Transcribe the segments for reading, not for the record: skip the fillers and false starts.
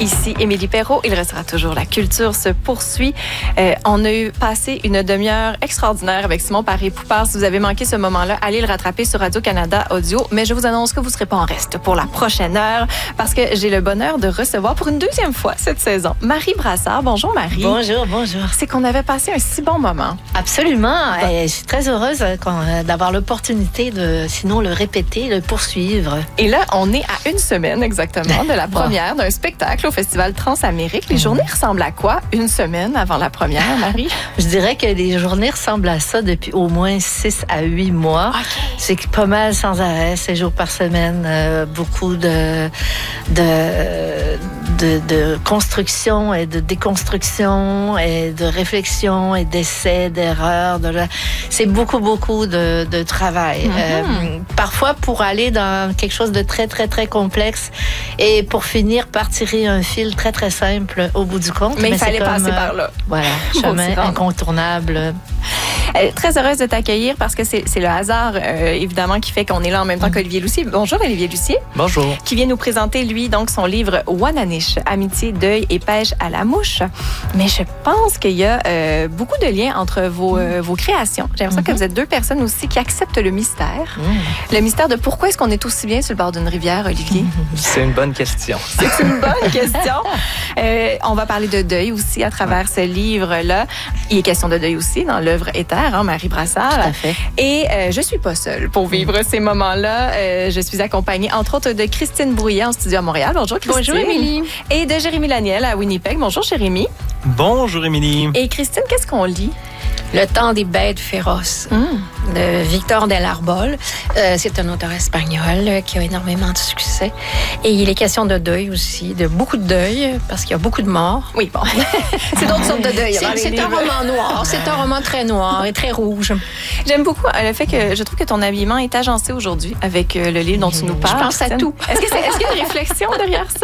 Ici Émilie Perrault, il restera toujours La culture se poursuit. On a passé une demi-heure extraordinaire avec Simon Paré-Poupard. Si vous avez manqué ce moment-là, allez le rattraper sur Radio-Canada Audio. Mais je vous annonce que vous ne serez pas en reste pour la prochaine heure parce que j'ai le bonheur de recevoir pour une deuxième fois cette saison Marie Brassard. Bonjour Marie. Bonjour, bonjour. C'est qu'on avait passé un si bon moment. Absolument. Et je suis très heureuse d'avoir l'opportunité de, sinon, le répéter, le poursuivre. Et là, on est à une semaine exactement de la première d'un spectacle au Festival Transamérique. Les journées ressemblent à quoi une semaine avant la première, Marie? Je dirais que les journées ressemblent à ça depuis au moins 6 à 8 mois. Okay. C'est pas mal sans arrêt, 7 jours par semaine, beaucoup de construction et de déconstruction et de réflexion et d'essais, d'erreurs. C'est beaucoup de travail. Parfois pour aller dans quelque chose de très, très, très complexe et pour finir par tirer un fil très, très simple au bout du compte. Mais il fallait passer par là. Voilà, chemin incontournable. Très heureuse de t'accueillir parce que c'est le hasard, évidemment, qui fait qu'on est là en même temps qu'Olivier Lucier. Bonjour, Olivier Lucier. Bonjour. Qui vient nous présenter, lui, donc son livre Wananiche, Amitié, deuil et pêche à la mouche. Mais je pense qu'il y a beaucoup de liens entre vos créations. J'ai l'impression que vous êtes deux personnes aussi qui acceptent le mystère. Le mystère de pourquoi est-ce qu'on est aussi bien sur le bord d'une rivière, Olivier? C'est une bonne question. C'est une bonne question. On va parler de deuil aussi à travers ce livre-là. Il est question de deuil aussi dans l'œuvre Éther, hein, Marie Brassard. Tout à fait. Et je suis pas seule pour vivre ces moments-là. Je suis accompagnée, entre autres, de Christine Brouillet en studio à Montréal. Bonjour, Christine. Bonjour, Émilie. Et de Jérémy Laniel à Winnipeg. Bonjour, Jérémy. Bonjour, Émilie. Et Christine, qu'est-ce qu'on lit? Le temps des bêtes féroces de Victor Del Arbol. C'est un auteur espagnol qui a énormément de succès. Et il est question de deuil aussi, de beaucoup de deuil, parce qu'il y a beaucoup de morts. Oui, bon. C'est d'autres sortes de deuil. C'est un roman noir. C'est un roman très noir et très rouge. J'aime beaucoup le fait que je trouve que ton habillement est agencé aujourd'hui avec le livre dont tu nous parles. Je pense à tout. Est-ce qu'il y a une réflexion derrière ça?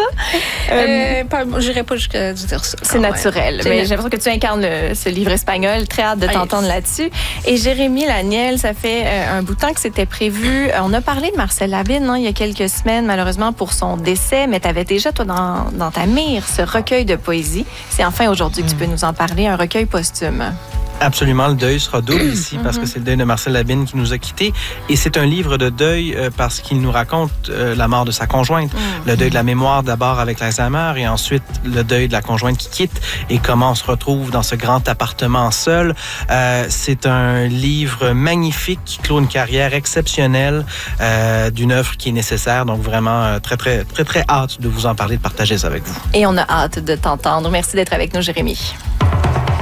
Je n'irai pas jusqu'à dire ça. C'est naturel. Mais j'ai l'impression que tu incarnes ce livre espagnol. Très hâte de t'entendre là-dessus. Et Jérémy Laniel, ça fait un bout de temps que c'était prévu. On a parlé de Marcel Labine il y a quelques semaines, malheureusement, pour son décès, mais tu avais déjà, toi, dans ta mire, ce recueil de poésie. C'est enfin aujourd'hui que tu peux nous en parler, un recueil posthume. Absolument, le deuil sera double ici parce que c'est le deuil de Marcel Labine qui nous a quittés. Et c'est un livre de deuil parce qu'il nous raconte la mort de sa conjointe. Le deuil de la mémoire d'abord avec l'Alzheimer et ensuite le deuil de la conjointe qui quitte et comment on se retrouve dans ce grand appartement seul. C'est un livre magnifique qui clôt une carrière exceptionnelle d'une œuvre qui est nécessaire. Donc vraiment très, très, très, très hâte de vous en parler, de partager ça avec vous. Et on a hâte de t'entendre. Merci d'être avec nous, Jérémy.